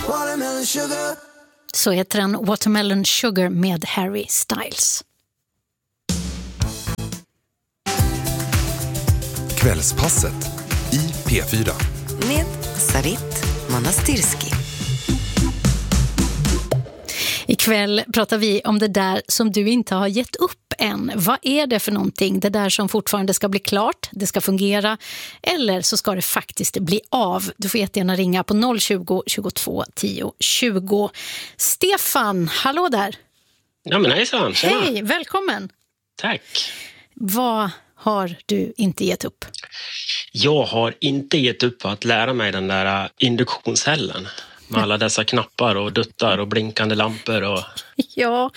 Watermelon sugar. Så heter den Watermelon Sugar med Harry Styles. Kvällspasset i P4. Med Sarit Manastirski. Ikväll pratar vi om det där som du inte har gett upp än. Vad är det för någonting? Det där som fortfarande ska bli klart, det ska fungera, eller så ska det faktiskt bli av. Du får jättegärna ringa på 020 22 10 20. Stefan, hallå där. Ja men hejsan, tjena. Hej, välkommen. Tack. Vad har du inte gett upp? Jag har inte gett upp att lära mig den där induktionshällen. Med alla dessa knappar och duttar och blinkande lampor. Och... Ja,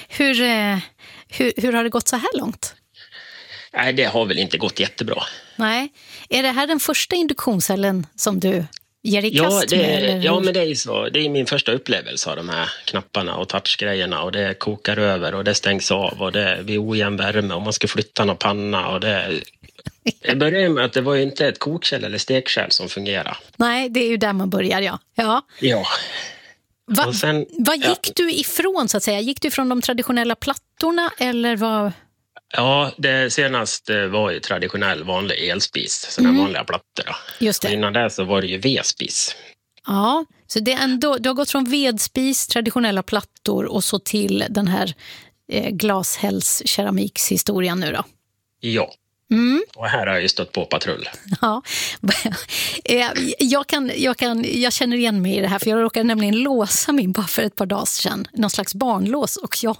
hur har det gått så här långt? Nej, det har väl inte gått jättebra. Nej. Är det här den första induktionscellen som du ger i kast med? Eller? Ja, men det är ju så. Det är min första upplevelse av de här knapparna och touchgrejerna. Och det kokar över och det stängs av och det blir ojämn värme och man ska flytta någon panna och det... Jag började med att det var ju inte ett kokkärl eller stekkärl som fungerar. Nej, det är ju där man börjar, ja. Ja. Vad gick du ifrån, så att säga? Gick du ifrån de traditionella plattorna eller vad? Ja, det senaste var ju traditionell vanlig elspis. Sådana vanliga plattor då. Just det. Och innan det så var det ju vedspis. Ja, så det är ändå, du har gått från vedspis, traditionella plattor och så till den här glashälls-keramikshistorien nu då. Ja. Och här har jag ju stått på patrull. Ja, jag känner igen mig i det här, för jag råkade nämligen låsa min bara för ett par dagar sedan. Någon slags barnlås, och jag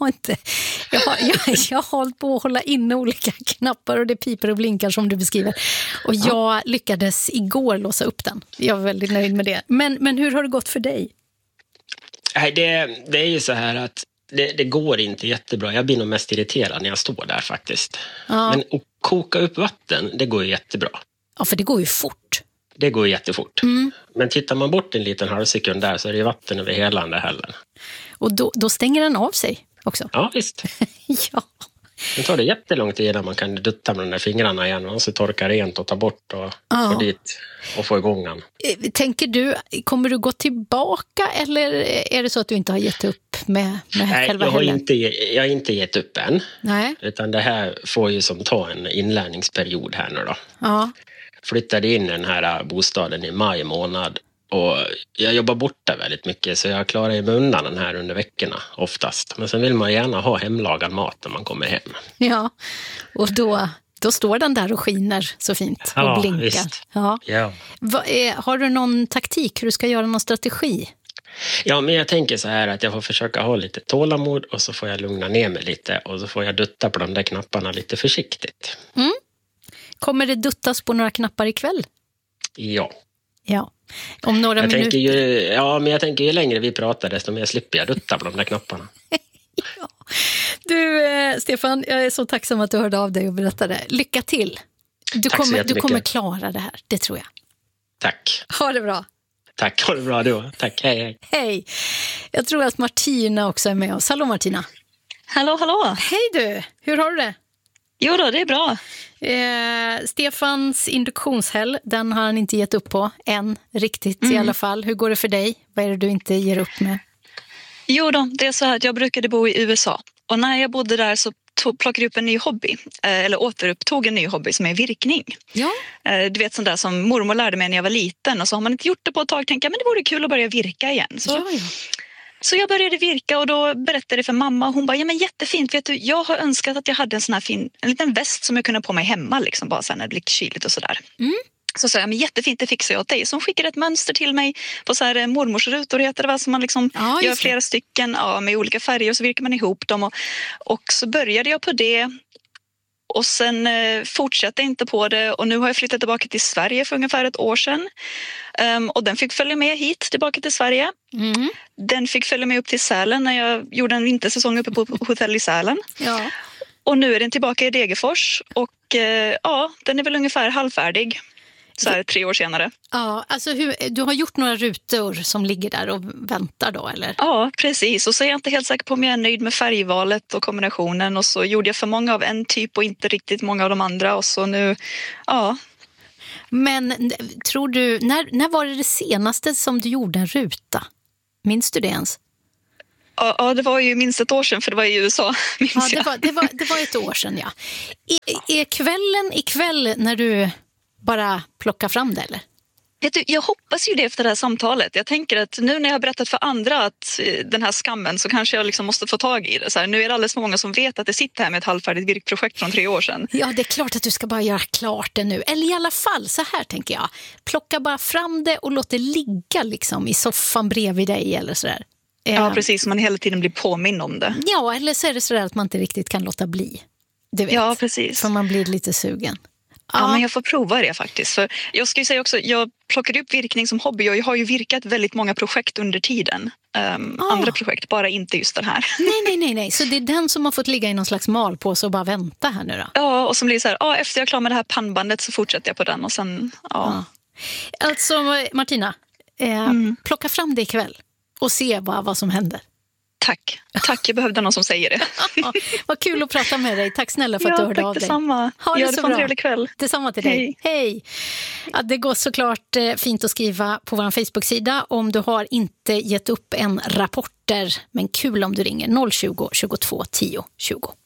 har hållit på att hålla inne olika knappar och det piper och blinkar som du beskriver. Och jag lyckades igår låsa upp den. Jag var väldigt nöjd med det. Men hur har det gått för dig? Nej, det är ju så här att det går inte jättebra. Jag blir nog mest irriterad när jag står där faktiskt. Ja. Men att koka upp vatten, det går ju jättebra. Ja, för det går ju fort. Det går jättefort. Men tittar man bort en liten halvsekund där så är det ju vatten över hela den där hällen. Och då stänger den av sig också. Ja, visst. Ja. Det tar det jättelång tid innan man kan dutta med de där fingrarna igen och så torka rent och ta bort och få dit och få igång den. Tänker du, kommer du gå tillbaka eller är det så att du inte har gett upp med själva hällen? Nej, jag har inte gett upp än. Nej. Utan det här får ju som ta en inlärningsperiod här nu då. Ja. Flyttade in i den här bostaden i maj månad. Och jag jobbar borta väldigt mycket så jag klarar ju mig undan den här under veckorna oftast. Men sen vill man gärna ha hemlagad mat när man kommer hem. Ja, och då står den där och skiner så fint och blinkar. Visst. Ja. Har du någon taktik hur du ska göra, någon strategi? Ja, men jag tänker så här att jag får försöka ha lite tålamod och så får jag lugna ner mig lite och så får jag dutta på de där knapparna lite försiktigt. Kommer det duttas på några knappar ikväll? Ja. Ja. Om några minuter. Men jag tänker ju längre vi pratar desto mer slipper jag dutta på de där knapparna. Ja. Du, Stefan, jag är så tacksam att du hörde av dig och berättade. Lycka till. Du kommer klara det här, det tror jag. Tack. Ha det bra. Tack, ha det bra då. Tack, hej. Hej. Jag tror att Martina också är med oss. Hallå Martina. Hallå. Hej du, hur har du det? Jo då, det är bra. Stefans induktionshäll, den har han inte gett upp på än riktigt i alla fall. Hur går det för dig? Vad är det du inte ger upp med? Jo då, det är så här att jag brukade bo i USA. Och när jag bodde där så plockade jag upp en ny hobby. Eller återupptog en ny hobby som är virkning. Ja. Du vet sånt där som mormor lärde mig när jag var liten. Och så har man inte gjort det på ett tag. Tänkte jag, men det vore kul att börja virka igen. Så jag började virka och då berättade det för mamma. Hon bara, ja men jättefint. Vet du, jag har önskat att jag hade en sån här en liten väst som jag kunde ha på mig hemma. Liksom, bara så här när det blir kyligt och sådär. Så sa jag, men jättefint, det fixar jag åt dig. Så hon skickade ett mönster till mig på så här mormorsrutor heter det, va? Som man liksom gör flera stycken med olika färger och så virkar man ihop dem. Och så började jag på det. Och sen fortsatte jag inte på det och nu har jag flyttat tillbaka till Sverige för ungefär ett år sedan. Och den fick följa med hit tillbaka till Sverige. Den fick följa med upp till Sälen när jag gjorde en vintersäsong uppe på hotell i Sälen. Ja. Och nu är den tillbaka i Degerfors och den är väl ungefär halvfärdig. Så här 3 år senare. Ja, alltså du har gjort några rutor som ligger där och väntar då, eller? Ja, precis. Och så är jag inte helt säker på om jag är nöjd med färgvalet och kombinationen. Och så gjorde jag för många av en typ och inte riktigt många av de andra. Och så nu, Men tror du, när var det senaste som du gjorde en ruta? Minns du det ens? Ja, det var ju minst ett år sedan, för det var i USA. Ja, det var ett år sedan, ja. Är kvällen ikväll när du bara plockar fram det, eller? Vet du, jag hoppas ju det efter det här samtalet. Jag tänker att nu när jag har berättat för andra att den här skammen, så kanske jag liksom måste få tag i det. Så här, nu är det alldeles för många som vet att det sitter här med ett halvfärdigt virkprojekt från 3 år sedan. Ja, det är klart att du ska bara göra klart det nu. Eller i alla fall, så här tänker jag. Plocka bara fram det och låt det ligga liksom i soffan bredvid dig eller sådär. Ja, precis. Man hela tiden blir påminn om det. Ja, eller så är det sådär att man inte riktigt kan låta bli. Du vet, ja, precis. För man blir lite sugen. Ja, men jag får prova det faktiskt. För jag ska ju säga också, jag plockade upp virkning som hobby och jag har ju virkat väldigt många projekt under tiden. Andra projekt, bara inte just den här. Nej. Så det är den som har fått ligga i någon slags malpåse och bara vänta här nu då? Ja, och som blir så här, efter jag är klar med det här pannbandet så fortsätter jag på den och sen, ja. Alltså Martina, plocka fram det ikväll och se vad som händer. Tack, jag behövde någon som säger det. Vad kul att prata med dig. Tack snälla för att du hörde av dig. Detsamma. Ha det så bra. En trevlig kväll. Detsamma till dig. Hej. Ja, det går såklart fint att skriva på vår Facebook-sida om du har inte gett upp en rapporter. Men kul om du ringer 020 22 10 20.